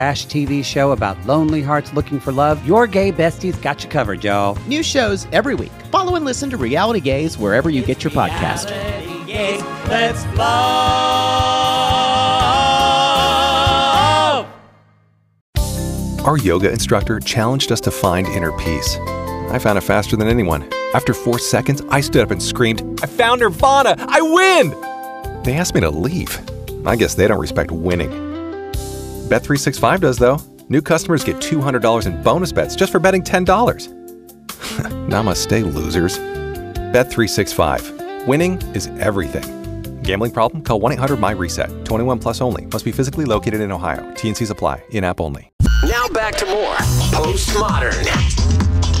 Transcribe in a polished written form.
TV show about lonely hearts looking for love, your gay besties got you covered, y'all. New shows every week. Follow and listen to Reality Gaze wherever you get your podcast. Gaze, let's love! Our yoga instructor challenged us to find inner peace. I found it faster than anyone. After 4 seconds, I stood up and screamed, "I found Nirvana! I win!" They asked me to leave. I guess they don't respect winning. Bet365 does, though. New customers get $200 in bonus bets just for betting $10. Namaste, losers. Bet365. Winning is everything. Gambling problem? Call 1-800-MY-RESET. 21 plus only. Must be physically located in Ohio. T&Cs apply. In-app only. Now back to more Postmodern.